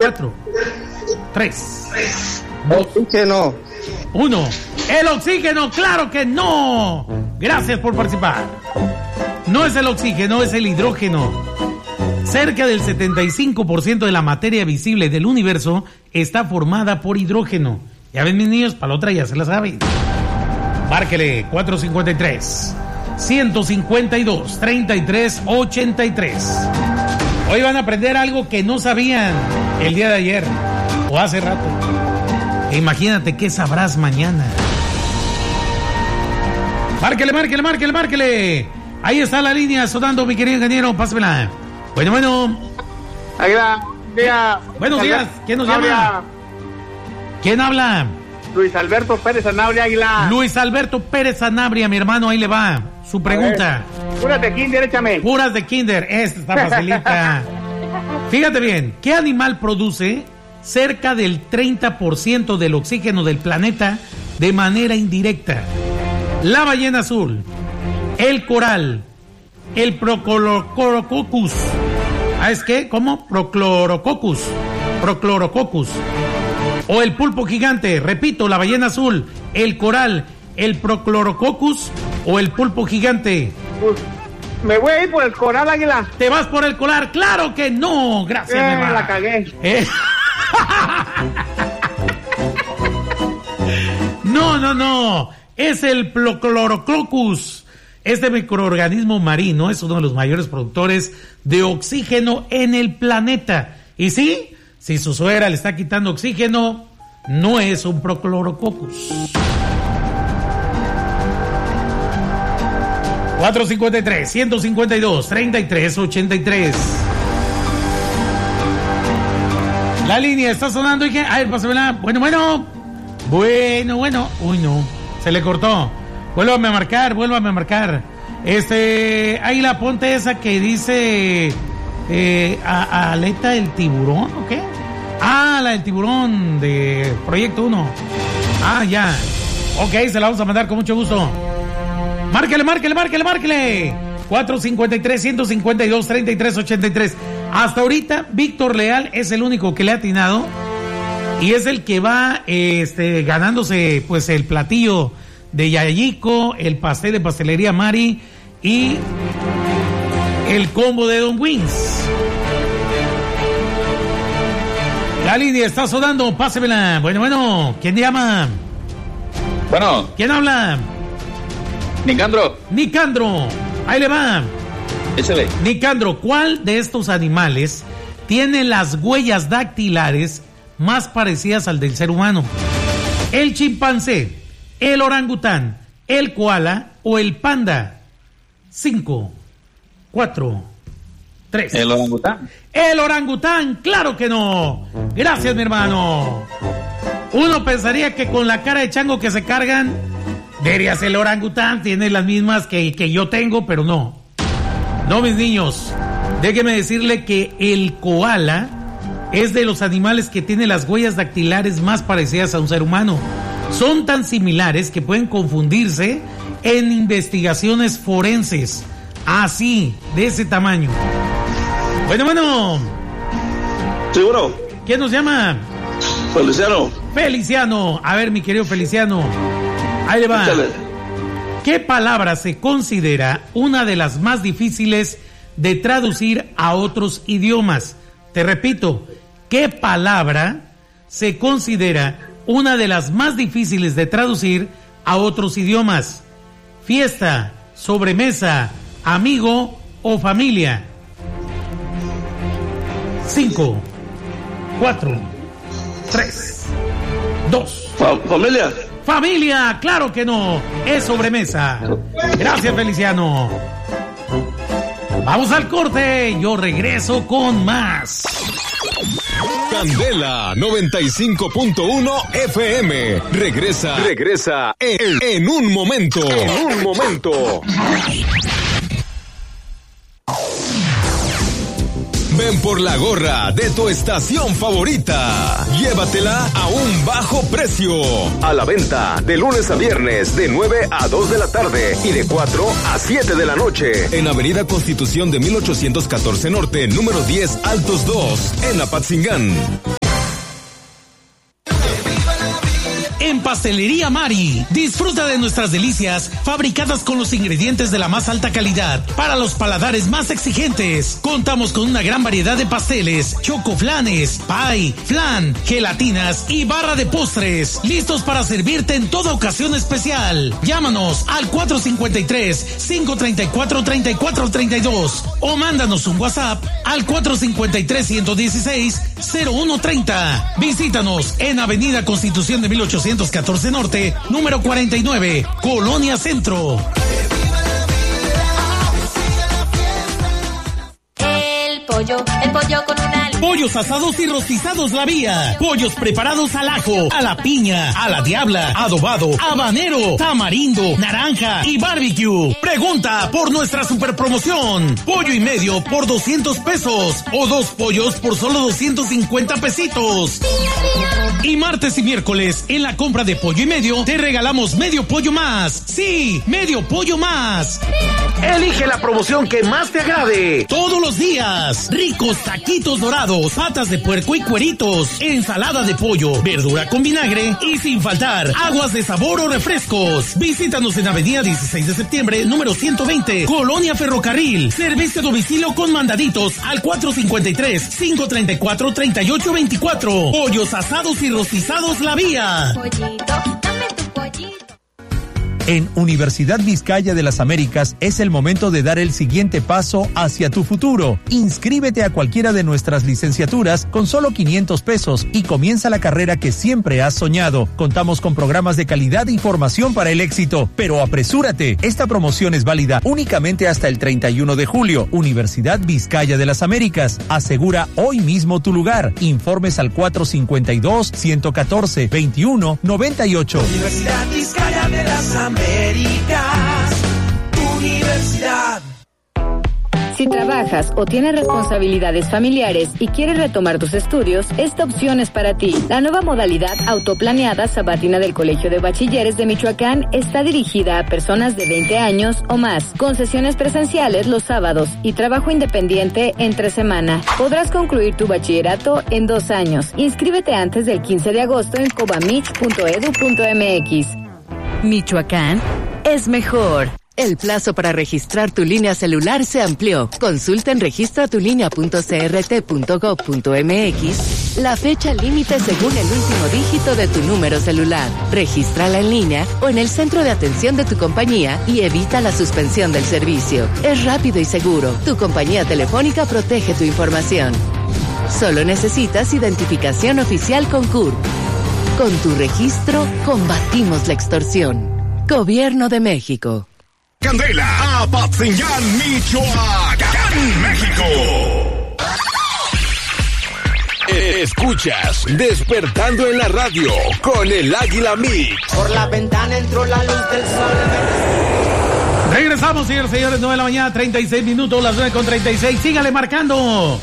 4, 3, Oxígeno. 1. El oxígeno, claro que no. Gracias por participar. No es el oxígeno, es el hidrógeno. Cerca del 75% de la materia visible del universo está formada por hidrógeno. Ya ven, mis niños, para la otra ya se la saben. Márquele 453-152-3383. Hoy van a aprender algo que no sabían el día de ayer o hace rato. Imagínate qué sabrás mañana. Márquele. Ahí está la línea sonando, mi querido ingeniero. Pásamela. Bueno. Águila, día. Buenos días. ¿Quién nos llama? ¿Quién habla? Luis Alberto Pérez Sanabria, Águila. Luis Alberto Pérez Sanabria, mi hermano, ahí le va. Su pregunta. Puras de Kinder, échame. Puras de Kinder. Esta está facilita. Fíjate bien, ¿qué animal produce cerca del 30% del oxígeno del planeta de manera indirecta? La ballena azul, el coral, el Prochlorococcus. ¿Es qué? ¿Cómo? Prochlorococcus. O el pulpo gigante. Repito, la ballena azul, el coral, el Prochlorococcus o el pulpo gigante. Me voy a ir por el coral, Águila. ¿Te vas por el coral? ¡Claro que no! Gracias, mi hermano. La cagué. No. Es el Prochlorococcus. Este microorganismo marino es uno de los mayores productores de oxígeno en el planeta. Y sí, si su suegra le está quitando oxígeno, no es un Prochlorococcus. 453-152-3383. La línea está sonando y que... A ver, pásamela. Bueno. Uy, no. Se le cortó. Vuélvame a marcar. Águila, ponte esa que dice... aleta del tiburón, ¿o qué? Ah, la del tiburón de Proyecto 1. Ah, ya. Ok, se la vamos a mandar con mucho gusto. Márquele. 453-152-3383. Hasta ahorita, Víctor Leal es el único que le ha atinado. Y es el que va ganándose pues el platillo de Yayico, el pastel de Pastelería Mari y el combo de Don Wings. La línea está sonando, pásemela. Bueno, ¿quién llama? Bueno. ¿Quién habla? Nicandro, ahí le va. Échale. Nicandro, ¿cuál de estos animales tiene las huellas dactilares más parecidas al del ser humano? ¿El chimpancé, el orangután, el koala o el panda? 5, 4, 3. ¿El orangután? El orangután, claro que no. Gracias, mi hermano. Uno pensaría que con la cara de chango que se cargan, debería ser el orangután, tiene las mismas que yo tengo, pero no. No, mis niños, déjenme decirle que el koala es de los animales que tiene las huellas dactilares más parecidas a un ser humano. Son tan similares que pueden confundirse en investigaciones forenses. Así, de ese tamaño. Bueno. ¿Seguro? ¿Quién nos llama? Feliciano. A ver, mi querido Feliciano. Ahí le va. Échale. ¿Qué palabra se considera una de las más difíciles de traducir a otros idiomas? Te repito, ¿qué palabra se considera una de las más difíciles de traducir a otros idiomas? Fiesta, sobremesa, amigo o familia. 5, 4, 3, 2. Familia. Familia, claro que no, es sobremesa. Gracias, Feliciano. Vamos al corte, yo regreso con más. Candela 95.1 FM. Regresa en un momento. Ven por la gorra de tu estación favorita. Llévatela a un bajo precio. A la venta de lunes a viernes de 9 a 2 de la tarde y de 4 a 7 de la noche. En Avenida Constitución de 1814 Norte, número 10, Altos 2, en Apatzingán. en Pastelería Mari. Disfruta de nuestras delicias fabricadas con los ingredientes de la más alta calidad para los paladares más exigentes. Contamos con una gran variedad de pasteles, chocoflanes, pie, flan, gelatinas y barra de postres, listos para servirte en toda ocasión especial. Llámanos al 453-534-3432 o mándanos un WhatsApp al 453-116-0130. Visítanos en Avenida Constitución de 1814 Norte, número 49, Colonia Centro. El pollo con una... Pollos asados y rostizados La Vía. Pollos preparados al ajo, a la piña, a la diabla, adobado, habanero, tamarindo, naranja y barbecue. Pregunta por nuestra super promoción. Pollo y medio por 200 pesos o 2 pollos por solo 250 pesitos. Y martes y miércoles, en la compra de pollo y medio, te regalamos medio pollo más. Sí, medio pollo más. Elige la promoción que más te agrade. Todos los días, ricos taquitos dorados, patas de puerco y cueritos, ensalada de pollo, verdura con vinagre y sin faltar, aguas de sabor o refrescos. Visítanos en Avenida 16 de septiembre, número 120, Colonia Ferrocarril. Servicio a domicilio con mandaditos al 453-534-3824. Pollos asados y rostizados La Vía. Pollito, dame tu pollito. En Universidad Vizcaya de las Américas es el momento de dar el siguiente paso hacia tu futuro. Inscríbete a cualquiera de nuestras licenciaturas con solo 500 pesos y comienza la carrera que siempre has soñado. Contamos con programas de calidad y formación para el éxito, pero apresúrate. Esta promoción es válida únicamente hasta el 31 de julio. Universidad Vizcaya de las Américas. Asegura hoy mismo tu lugar. Informes al 452-114-2198. Universidad Vizcaya de las Américas, universidad. Si trabajas o tienes responsabilidades familiares y quieres retomar tus estudios, esta opción es para ti. La nueva modalidad autoplaneada sabatina del Colegio de Bachilleres de Michoacán está dirigida a personas de 20 años o más, con sesiones presenciales los sábados y trabajo independiente entre semana. Podrás concluir tu bachillerato en 2 años. Inscríbete antes del 15 de agosto en cobamich.edu.mx. Michoacán es mejor. El plazo para registrar tu línea celular se amplió. Consulta en registratulinea.crt.gov.mx la fecha límite según el último dígito de tu número celular. Regístrala en línea o en el centro de atención de tu compañía y evita la suspensión del servicio. Es rápido y seguro. Tu compañía telefónica protege tu información. Solo necesitas identificación oficial con CURP. Con tu registro, combatimos la extorsión. Gobierno de México. Candela, Apatzingán, Michoacán, México. Escuchas Despertando en la Radio con el Águila Mix. Por la ventana entró la luz del sol. Regresamos, señores, 9 de la mañana, 36 minutos, las 9:36. Sígale marcando.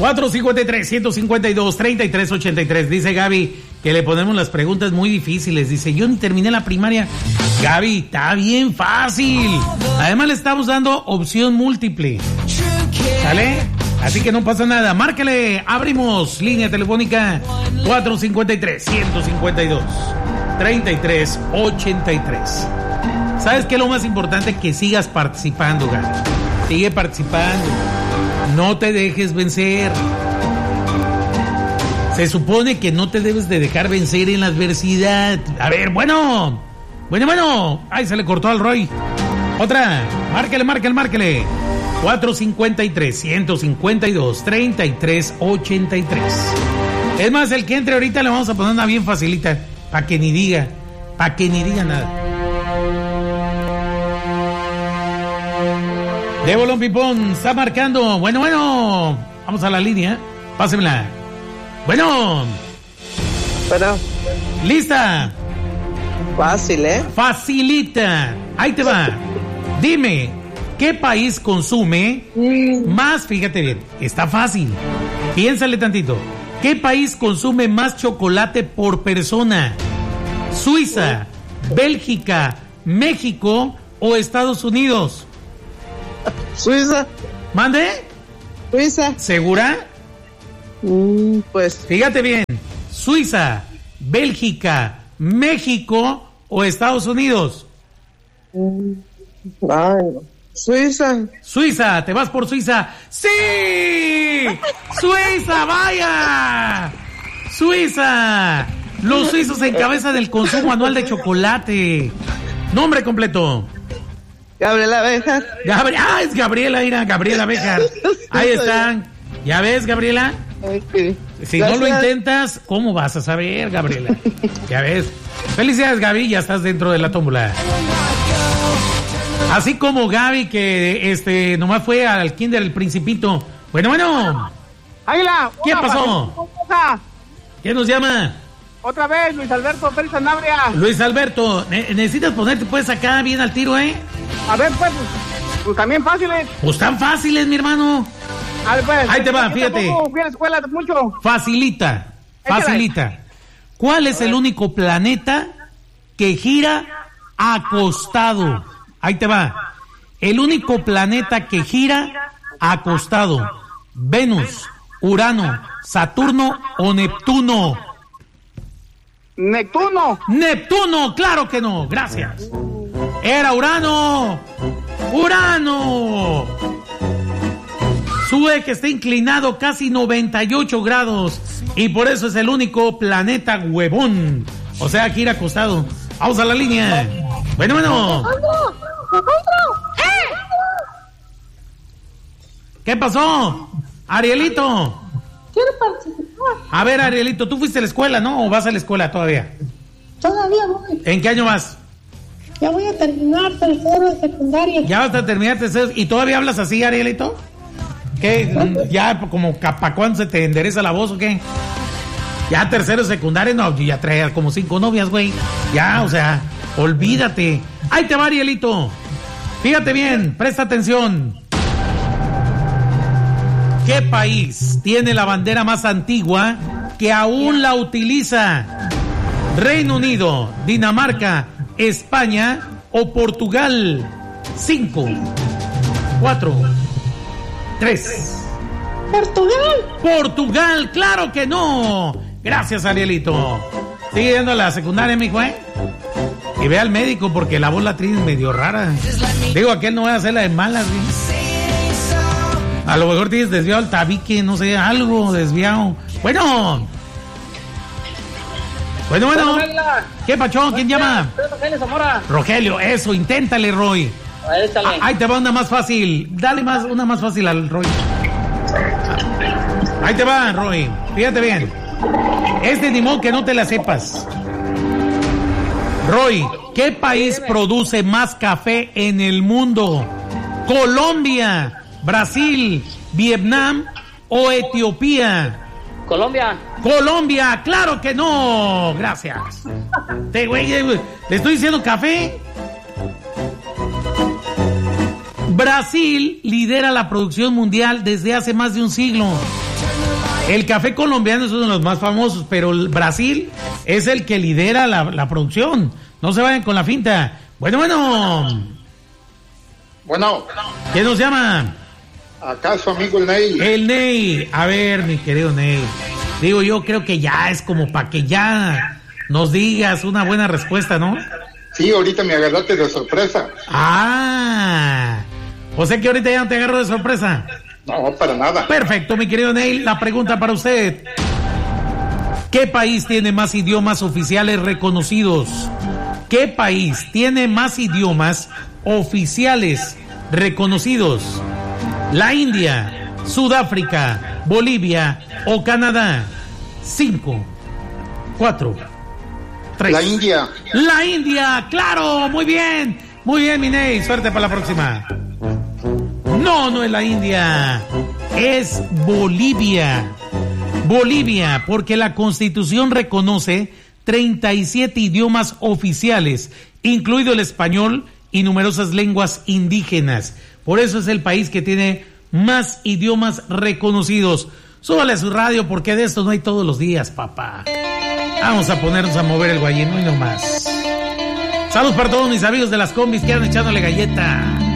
453-152-3383. Dice Gaby que le ponemos las preguntas muy difíciles. Dice, yo ni terminé la primaria. Gaby, está bien fácil. Además le estamos dando opción múltiple. ¿Sale? Así que no pasa nada. Márquele, abrimos línea telefónica 453-152-3383. ¿Sabes qué es lo más importante? Que sigas participando, Gaby. Sigue participando. No te dejes vencer. Se supone que no te debes de dejar vencer en la adversidad. A ver, bueno. Ay, se le cortó al Roy. Otra. Márquele. 453-152-3383. Es más, el que entre ahorita le vamos a poner una bien facilita. Para que ni diga nada. De bolón pipón, está marcando. Bueno. Vamos a la línea. Pásemela. Bueno. ¿Lista? Fácil, Facilita. Ahí te va. Dime, ¿qué país consume más? Fíjate bien, está fácil. Piénsale tantito. ¿Qué país consume más chocolate por persona? ¿Suiza, Bélgica, México o Estados Unidos? Suiza. ¿Mande? Suiza. ¿Segura? Pues. Fíjate bien. Suiza, Bélgica, México o Estados Unidos? Ay, Suiza. Suiza, ¿te vas por Suiza? ¡Sí! ¡Suiza, vaya! ¡Suiza! Los suizos encabezan el consumo anual de chocolate. Nombre completo. Gabriela Béjar. Es Gabriela, mira, Gabriela Béjar. Ahí están. ¿Ya ves, Gabriela? Okay. Si Gracias. no lo intentas, ¿cómo vas a saber, Gabriela? Ya ves. Felicidades, Gaby, ya estás dentro de la tómbola. Así como Gaby, que nomás fue al kinder El Principito. Bueno. Águila. ¿Qué pasó? ¿Quién nos llama? Otra vez, Luis Alberto Pérez Sanabria. Luis Alberto, necesitas ponerte pues acá bien al tiro, ¿eh? A ver, pues también fáciles. Pues tan fáciles, mi hermano. A ver, pues. Ahí te va, fíjate. Fui a la escuela mucho. Facilita. Échale. ¿Cuál es el único planeta que gira acostado? Ahí te va. El único planeta que gira acostado. Venus, Urano, Saturno o Neptuno. Neptuno. Neptuno, claro que no. Gracias. Era Urano. Urano. Su eje está inclinado casi 98 grados y por eso es el único planeta huevón. O sea, gira acostado. Vamos a la línea. Bueno. ¿Qué pasó? Arielito. Quiero participar. A ver, Arielito, tú fuiste a la escuela, ¿no? ¿O vas a la escuela todavía? Todavía voy. ¿En qué año vas? Ya voy a terminar tercero de secundaria. Ya vas a terminar tercero. ¿Y todavía hablas así, Arielito? ¿Qué? ¿Ya como para cuándo se te endereza la voz o qué? Ya tercero de secundaria, no, yo ya traía como 5 novias, güey. Ya, o sea, olvídate. Ahí te va, Arielito. Fíjate bien, presta atención. ¿Qué país tiene la bandera más antigua que aún la utiliza? ¿Reino Unido, Dinamarca, España o Portugal? 5, 4, 3. Portugal, claro que no. Gracias, Arielito. Sigue yendo a la secundaria, mijo, ¿eh? Y ve al médico porque la voz latrina es medio rara. Digo, aquel no va a hacer la de malas, ¿sí? A lo mejor tienes desviado el tabique, no sé, algo desviado. Bueno. ¿Qué pachón? ¿Quién llama? Rogelio Zamora. Rogelio, eso, inténtale, Roy. Ahí te va una más fácil. Dale una más fácil al Roy. Ahí te va, Roy. Fíjate bien. Ni modo que no te la sepas. Roy, ¿qué país produce más café en el mundo? ¿Colombia, Brasil, Vietnam o Etiopía? Colombia, claro que no. Gracias. Le estoy diciendo café. Brasil lidera la producción mundial desde hace más de un siglo. El café colombiano es uno de los más famosos, pero el Brasil es el que lidera la producción. No se vayan con la finta. Bueno. ¿Quién nos llama? Acá su amigo el Ney. El Ney. A ver, mi querido Ney. Digo, yo creo que ya es como para que ya nos digas una buena respuesta, ¿no? Sí, ahorita me agarraste de sorpresa. O sea que ahorita ya no te agarro de sorpresa. No, para nada. Perfecto, mi querido Neil. La pregunta para usted. ¿Qué país tiene más idiomas oficiales reconocidos? ¿Qué país tiene más idiomas oficiales reconocidos? ¿La India, Sudáfrica, Bolivia o Canadá? 5, 4, 3. La India. La India, claro, muy bien. Muy bien, mi Ney. Suerte para la próxima. No es la India. Es Bolivia. Bolivia, porque la Constitución reconoce 37 idiomas oficiales, incluido el español y numerosas lenguas indígenas. Por eso es el país que tiene más idiomas reconocidos. Súbale a su radio porque de esto no hay todos los días, papá. Vamos a ponernos a mover el guayino y no más. Saludos para todos mis amigos de las combis que andan echándole galleta.